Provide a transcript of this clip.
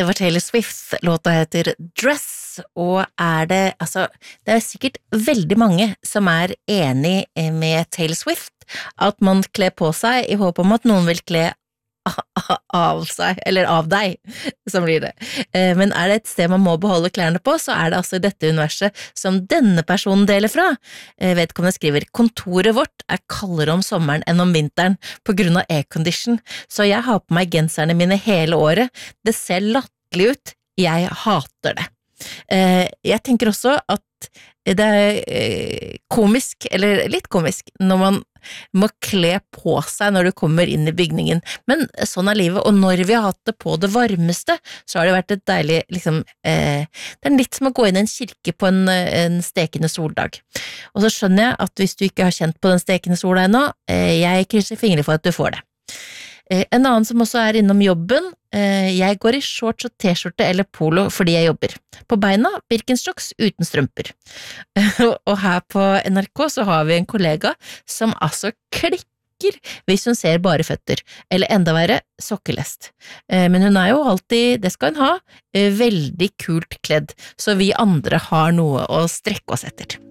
Det var Taylor Swift, låta heter Dress, og det sikkert veldig mange som enig med Taylor Swift, at man kler på seg i håp om at noen vil kle av seg, eller av deg, som blir det. Men det et sted man må beholde klærne på, så det altså i dette universet som denne personen deler fra. Vedkommende skriver, kontoret vårt kaldere om sommeren enn om vinteren på grunn av aircondition, så jeg har på meg genserne mine hele året. Det ser latterlig ut, jeg hater det. Jeg tenker også at det komisk, eller litt komisk, når man må kle på seg når du kommer inn i bygningen, men sånn livet, og når vi har hatt det på det varmeste, så har det vært et deilig, det litt som å gå inn i en kirke på en stekende soldag. Og så skjønner jeg at hvis du ikke har kjent på den stekende sola ennå, jeg krysser fingre for at du får det. En annen som også innom jobben, jeg går i shorts og t-skjorte eller polo fordi jeg jobber. På beina, Birkenstocks uten strømper. Og her på NRK så har vi en kollega som altså klikker hvis hun ser bare føtter, eller enda verre, sokkelest. Men hun jo alltid, det skal hun ha, veldig kult kledd, så vi andre har noe å strekke oss etter.